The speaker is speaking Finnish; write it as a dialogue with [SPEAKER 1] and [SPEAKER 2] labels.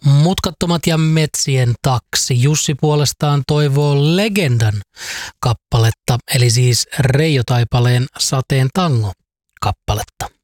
[SPEAKER 1] Mutkattomat ja metsien taksi. Jussi puolestaan toivoo Legendan kappaletta, eli siis Reijo Taipaleen Sateen tango kappaletta.